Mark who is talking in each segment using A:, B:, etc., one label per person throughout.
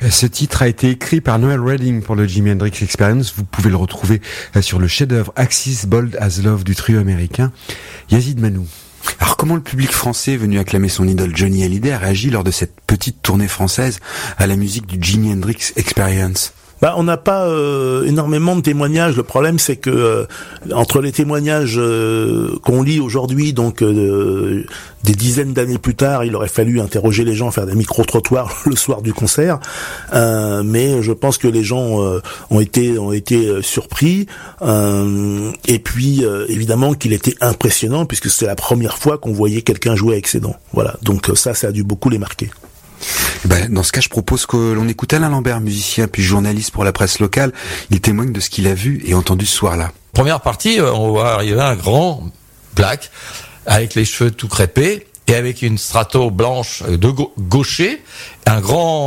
A: Ce titre a été écrit par Noel Redding pour le Jimi Hendrix Experience. Vous pouvez le retrouver sur le chef-d'œuvre Axis Bold as Love du trio américain. Yazid Manou. Alors comment le public français venu acclamer son idole Johnny Hallyday a réagi lors de cette petite tournée française à la musique du Jimi Hendrix Experience ?
B: On n'a pas énormément de témoignages. Le problème, c'est que entre les témoignages qu'on lit aujourd'hui, donc des dizaines d'années plus tard, il aurait fallu interroger les gens, faire des micro-trottoirs le soir du concert. Mais je pense que les gens ont été surpris. Et puis évidemment qu'il était impressionnant puisque c'était la première fois qu'on voyait quelqu'un jouer avec ses dents. Voilà. Donc ça a dû beaucoup les marquer.
A: Dans ce cas, je propose que l'on écoute Alain Lambert, musicien puis journaliste pour la presse locale. Il témoigne de ce qu'il a vu et entendu ce soir-là.
C: Première partie, on voit arriver un grand black avec les cheveux tout crêpés et avec une strato blanche de gaucher, un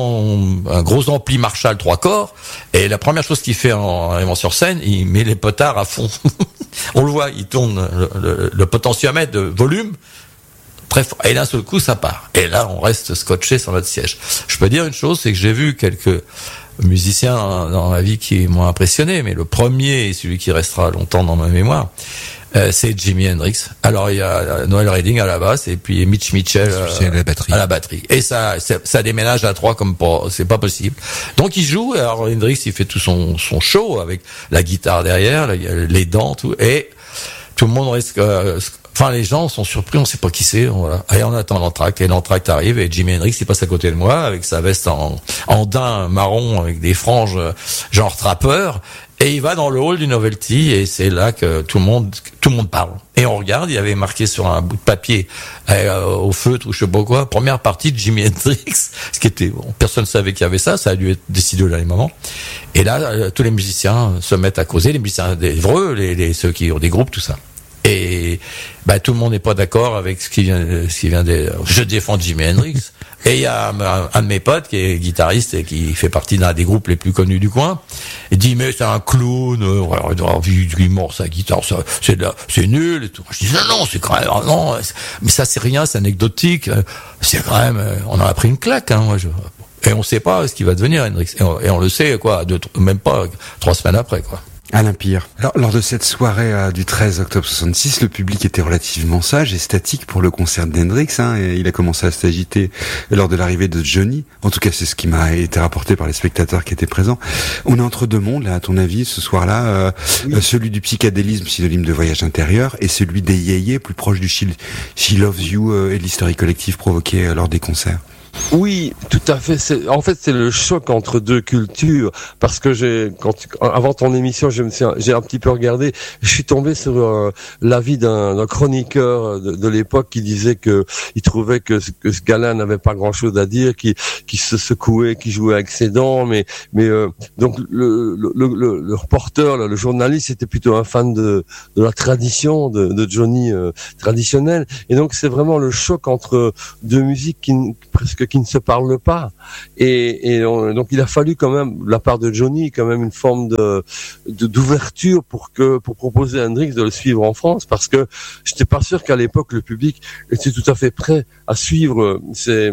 C: gros ampli Marshall 3 corps. Et la première chose qu'il fait en arrivant sur scène, il met les potards à fond. On le voit, il tourne le potentiomètre de volume. Très fort. Et d'un seul coup, ça part. Et là, on reste scotché sur notre siège. Je peux dire une chose, c'est que j'ai vu quelques musiciens dans ma vie qui m'ont impressionné, mais le premier et celui qui restera longtemps dans ma mémoire, c'est Jimi Hendrix. Alors, il y a Noel Redding à la basse et puis Mitch Mitchell à la batterie. Et ça déménage à 3 c'est pas possible. Donc, il joue. Alors, Hendrix, il fait tout son show avec la guitare derrière, les dents, tout. Et tout le monde reste, les gens sont surpris, on sait pas qui c'est, voilà. Et on attend l'entracte, et l'entracte arrive, et Jimi Hendrix, il passe à côté de moi, avec sa veste en daim marron, avec des franges, genre trappeur, et il va dans le hall du Novelty, et c'est là que tout le monde parle. Et on regarde, il y avait marqué sur un bout de papier, au feutre, ou je sais pas quoi, première partie de Jimi Hendrix, ce qui était, personne ne savait qu'il y avait ça a dû être décidé au dernier moment. Et là, tous les musiciens se mettent à causer, les musiciens des vreux, ceux qui ont des groupes, tout ça. Et tout le monde n'est pas d'accord avec ce qui vient de. Je défends Jimi Hendrix. Et il y a un de mes potes qui est guitariste et qui fait partie d'un des groupes les plus connus du coin. Il dit mais c'est un clown. Il mord sa guitare, c'est nul et tout. Je dis non, c'est quand même non. Mais ça c'est rien, c'est anecdotique. C'est quand même. On en a pris une claque. Et on sait pas ce qu'il va devenir Hendrix. Et on le sait même pas 3 semaines après quoi.
A: Alain Pire. Alors, lors de cette soirée du 13 octobre 66, le public était relativement sage et statique pour le concert d'Hendrix. Et il a commencé à s'agiter lors de l'arrivée de Johnny. En tout cas, c'est ce qui m'a été rapporté par les spectateurs qui étaient présents. On est entre deux mondes, là, à ton avis, ce soir-là. Celui du psychédélisme, synonyme de voyage intérieur, et celui des yéyés, plus proche du She Loves You et de l'hystérie collective provoquée lors des concerts.
D: Oui, tout à fait. C'est le choc entre deux cultures, parce que avant ton émission, j'ai un petit peu regardé. Je suis tombé sur l'avis d'un chroniqueur de l'époque qui disait que il trouvait que ce gars-là n'avait pas grand-chose à dire, qui se secouait, qui jouait avec ses dents, mais donc le reporter, le journaliste, était plutôt un fan de la tradition de Johnny traditionnelle, et donc c'est vraiment le choc entre deux musiques qui ne se parlent pas, donc il a fallu quand même de la part de Johnny quand même une forme d'ouverture pour proposer à Hendrix de le suivre en France, parce que j'étais pas sûr qu'à l'époque le public était tout à fait prêt à suivre ces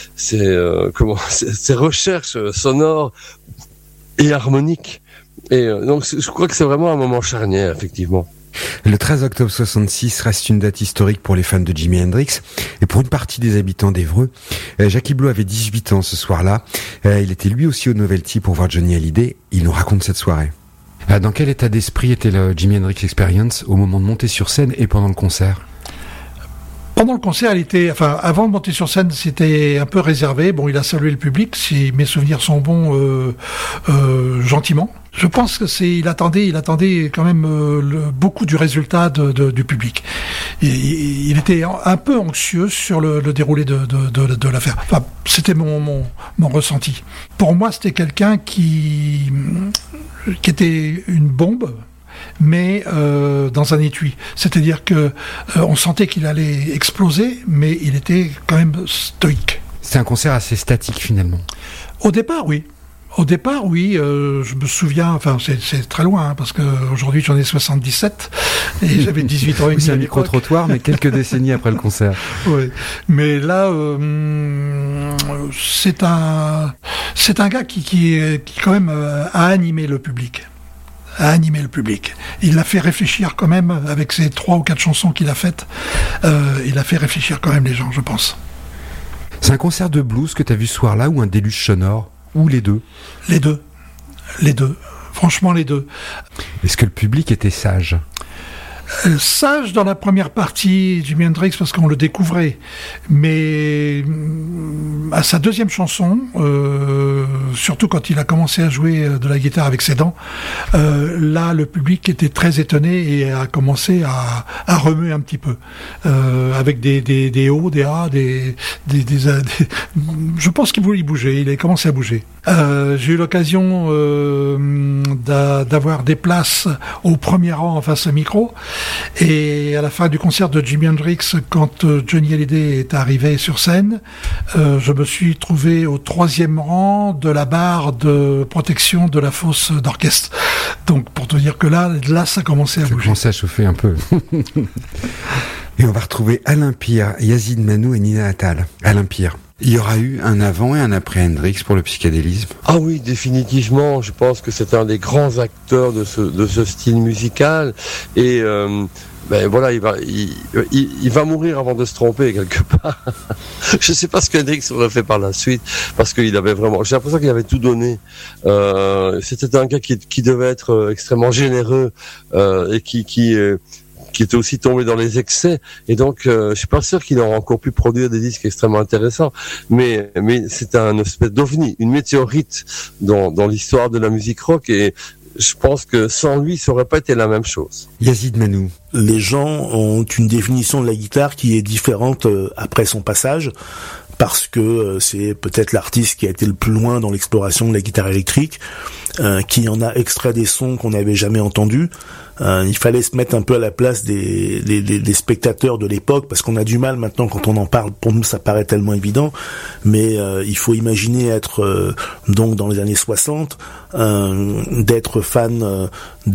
D: recherches sonores et harmoniques, et donc je crois que c'est vraiment un moment charnière effectivement.
A: Le 13 octobre 66 reste une date historique pour les fans de Jimi Hendrix et pour une partie des habitants d'Évreux. Jacques Hiblot avait 18 ans ce soir-là. Il était lui aussi au Novelty pour voir Johnny Hallyday. Il nous raconte cette soirée. Dans quel état d'esprit était le Jimi Hendrix Experience au moment de monter sur scène et pendant le concert ?
E: Pendant le concert, avant de monter sur scène, c'était un peu réservé. Bon, il a salué le public, si mes souvenirs sont bons, gentiment. Je pense que il attendait quand même beaucoup du résultat du public. Il était un peu anxieux sur le déroulé de l'affaire. Enfin, c'était mon ressenti. Pour moi, c'était quelqu'un qui était une bombe, mais dans un étui. C'est-à-dire que on sentait qu'il allait exploser, mais il était quand même stoïque.
A: C'est un concert assez statique finalement.
E: Au départ, oui. Au départ, oui, je me souviens, enfin c'est très loin, parce qu'aujourd'hui j'en ai 77, et j'avais 18 ans et demi.
A: C'est un micro-trottoir, mais quelques décennies après le concert.
E: Oui, mais là, c'est un gars qui quand même a animé le public. Il l'a fait réfléchir quand même, avec ces 3 ou 4 chansons qu'il a faites, il a fait réfléchir quand même les gens, je pense.
A: C'est un concert de blues que tu as vu ce soir-là, ou un déluge sonore, ou les deux?
E: Les deux. Franchement, les deux.
A: Est-ce que le public était sage?
E: Sage dans la première partie, Jimi Hendrix, parce qu'on le découvrait, mais à sa deuxième chanson, surtout quand il a commencé à jouer de la guitare avec ses dents, là le public était très étonné et a commencé à remuer un petit peu, avec des hauts, des A, je pense qu'il bougeait, il a commencé à bouger. J'ai eu l'occasion d'avoir des places au premier rang en face au micro. Et à la fin du concert de Jimi Hendrix, quand Johnny Hallyday est arrivé sur scène, je me suis trouvé au 3e rang de la barre de protection de la fosse d'orchestre. Donc pour te dire que là ça commençait à bouger. Ça
A: commençait à chauffer un peu. Et on va retrouver Alain Pire, Yazid Manou et Nina Attal. Alain Pire. Il y aura eu un avant et un après Hendrix pour le psychédélisme?
D: Ah oui, définitivement. Je pense que c'est un des grands acteurs de ce style musical. Et voilà, il va mourir avant de se tromper quelque part. Je sais pas ce qu'Hendrix aurait fait par la suite, parce qu'il avait vraiment, j'ai l'impression qu'il avait tout donné. C'était un gars qui devait être extrêmement généreux et qui était aussi tombé dans les excès, et donc je suis pas sûr qu'il aurait encore pu produire des disques extrêmement intéressants, mais c'est un espèce d'ovni, une météorite dans l'histoire de la musique rock, et je pense que sans lui, ça aurait pas été la même chose.
A: Yazid Manou.
B: Les gens ont une définition de la guitare qui est différente après son passage, parce que c'est peut-être l'artiste qui a été le plus loin dans l'exploration de la guitare électrique, qui en a extrait des sons qu'on n'avait jamais entendus. Il fallait se mettre un peu à la place des spectateurs de l'époque, parce qu'on a du mal maintenant quand on en parle. Pour nous, ça paraît tellement évident, mais il faut imaginer être donc dans les années 60, d'être fan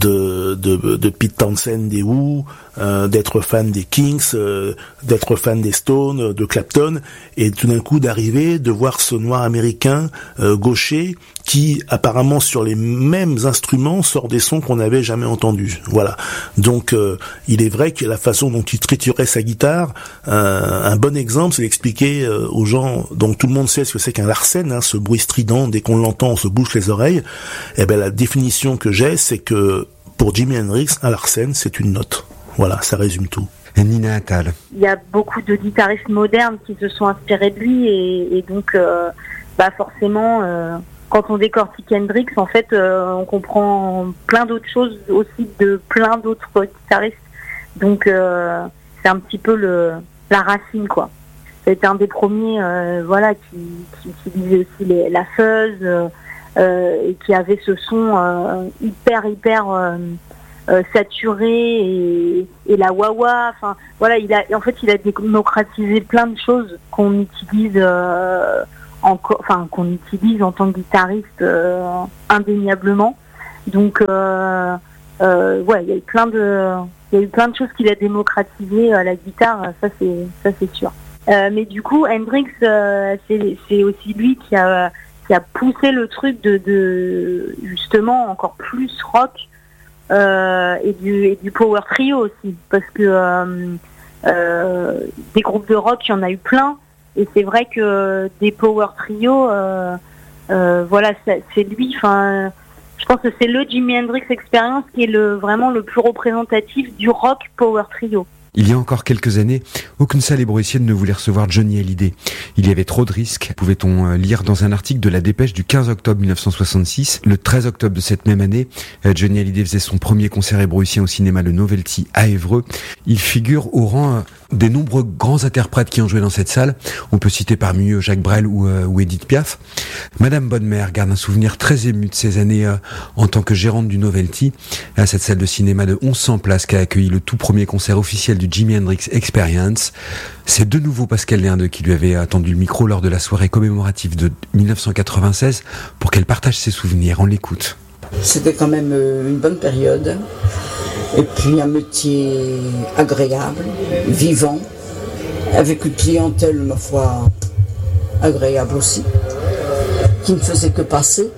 B: de Pete Townshend des Who, d'être fan des Kings, d'être fan des Stones, de Clapton, et tout d'un coup d'arriver, de voir ce noir américain gaucher qui apparemment sur les mêmes instruments sort des sons qu'on n'avait jamais entendus. Voilà. Donc il est vrai que la façon dont il triturait sa guitare, un bon exemple, c'est d'expliquer aux gens, donc tout le monde sait ce que c'est qu'un Larsen, hein, ce bruit strident, dès qu'on l'entend on se bouche les oreilles. Et ben la définition que j'ai, c'est que pour Jimi Hendrix, un Larsen c'est une note. Voilà, ça résume tout.
A: Et Nina Attal.
F: Il y a beaucoup de guitaristes modernes qui se sont inspirés de lui, et donc forcément quand on décortique Hendrix, en fait, on comprend plein d'autres choses aussi de plein d'autres guitaristes. Donc, c'est un petit peu la racine, quoi. C'était un des premiers, qui utilisait aussi la fuzz et qui avait ce son hyper saturé et la wah-wah. Enfin, voilà, il a démocratisé plein de choses qu'on utilise. Qu'on utilise en tant que guitariste indéniablement. Donc il y a eu plein de choses qu'il a démocratisées à la guitare, ça c'est sûr. Mais du coup Hendrix c'est aussi lui qui a poussé le truc de justement encore plus rock et du power trio aussi, parce que des groupes de rock il y en a eu plein. Et c'est vrai que des power trio, c'est lui. Enfin, je pense que c'est le Jimi Hendrix Experience qui est vraiment le plus représentatif du rock power trio.
A: Il y a encore quelques années, aucune salle ébruitienne ne voulait recevoir Johnny Hallyday. Il y avait trop de risques, pouvait-on lire dans un article de La Dépêche du 15 octobre 1966. Le 13 octobre de cette même année, Johnny Hallyday faisait son premier concert ébruitien au cinéma Le Novelty à Évreux. Il figure au rang des nombreux grands interprètes qui ont joué dans cette salle. On peut citer parmi eux Jacques Brel ou Edith Piaf. Madame Bodmer garde un souvenir très ému de ces années en tant que gérante du Novelty, à cette salle de cinéma de 1100 places qui a accueilli le tout premier concert officiel du Jimi Hendrix Experience. C'est de nouveau Pascal Lerdeux qui lui avait tendu le micro lors de la soirée commémorative de 1996 pour qu'elle partage ses souvenirs. On l'écoute.
G: C'était quand même une bonne période. Et puis un métier agréable, vivant, avec une clientèle, ma foi, agréable aussi, qui ne faisait que passer.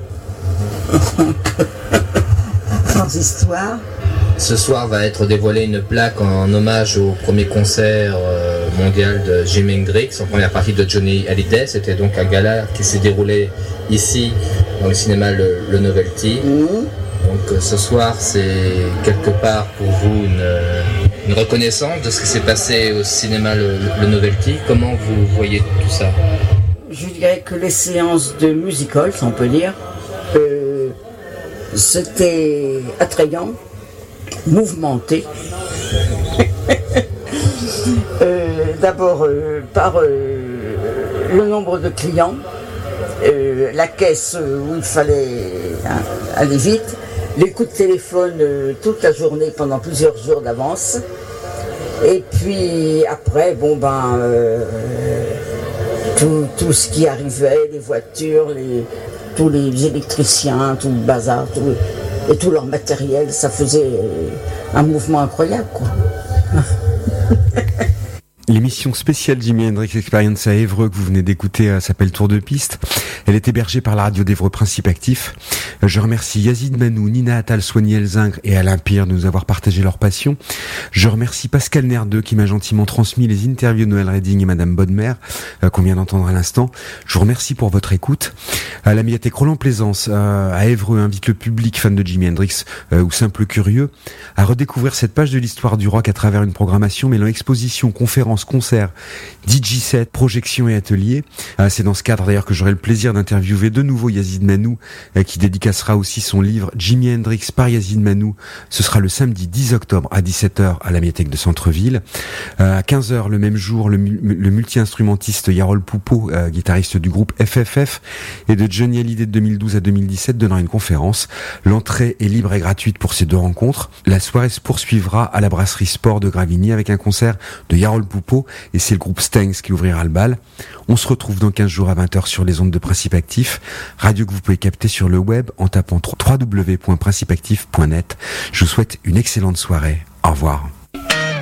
G: Sans histoire.
H: Ce soir va être dévoilée une plaque en hommage au premier concert mondial de Jimi Hendrix, en première partie de Johnny Hallyday. C'était donc un gala qui s'est déroulé ici, dans le cinéma Le Novelty. Donc ce soir, c'est quelque part pour vous une reconnaissance de ce qui s'est passé au cinéma le Novelty. Comment vous voyez tout ça?
G: Je dirais que les séances de musical, si on peut dire, c'était attrayant, mouvementé. D'abord par le nombre de clients, la caisse où il fallait aller vite, les coups de téléphone toute la journée pendant plusieurs jours d'avance, et puis après tout ce qui arrivait, les voitures, tous les électriciens, tout le bazar, et tout leur matériel, ça faisait un mouvement incroyable, quoi.
A: L'émission spéciale Jimi Hendrix Experience à Évreux que vous venez d'écouter s'appelle Tour de piste. Elle est hébergée par la radio d'Évreux Principe Actif. Je remercie Yazid Manou, Nina Attal, Soigny Elzingre et Alain Pierre de nous avoir partagé leur passion. Je remercie Pascal Lerdeux qui m'a gentiment transmis les interviews de Noël Redding et Madame Bodmer qu'on vient d'entendre à l'instant. Je vous remercie pour votre écoute. La médiathèque Roland Plaisance à Évreux invite le public fan de Jimi Hendrix ou simple curieux à redécouvrir cette page de l'histoire du rock à travers une programmation mêlant exposition, conférences, concerts, DJ set, projections et ateliers. C'est dans ce cadre d'ailleurs que j'aurai le plaisir d'interviewer de nouveau Yazid Manou qui dédicacera aussi son livre Jimi Hendrix par Yazid Manou. Ce sera le samedi 10 octobre à 17h à la médiathèque de Centre-Ville. À 15h le même jour, le multi-instrumentiste Yarol Poupeau, guitariste du groupe FFF et de Johnny Hallyday de 2012 à 2017 donnera une conférence. L'entrée est libre et gratuite pour ces deux rencontres. La soirée se poursuivra à la brasserie Sport de Gravigny avec un concert de Yarol Poupeau et c'est le groupe Stanks qui ouvrira le bal. On se retrouve dans 15 jours à 20h sur les ondes de Principe Actif, radio que vous pouvez capter sur le web en tapant www.principeactif.net. Je vous souhaite une excellente soirée. Au revoir.